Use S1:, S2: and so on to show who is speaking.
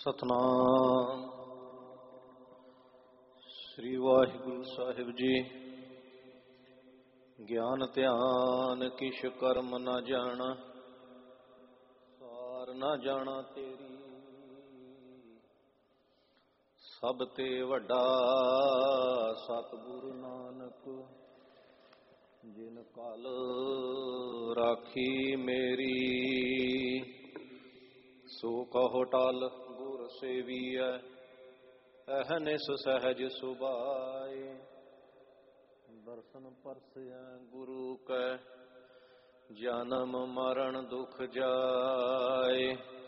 S1: ਸਤਨਾਮ ਸ੍ਰੀ ਵਾਹਿਗੁਰੂ ਸਾਹਿਬ ਜੀ। ਗਿਆਨ ਧਿਆਨ ਕਿਛ ਕਰਮ ਨ ਜਾਣਾ, ਸਾਰ ਨ ਜਾਣਾ ਤੇਰੀ। ਸਭ ਤੇ ਵੱਡਾ ਸਤਿਗੁਰੂ ਨਾਨਕ, ਜਿਨ ਕਲ ਰਾਖੀ ਮੇਰੀ। ਸੋ ਕਹੋ ਟਲ ਗੁਰ ਸੇਵੀਐ, ਅਹਨਿਸ ਸਹਿਜ ਸੁਭਾਏ। ਦਰਸ਼ਨ ਪਰਸੈ ਗੁਰੂ ਕੈ, ਜਨਮ ਮਰਨ ਦੁਖ ਜਾਏ।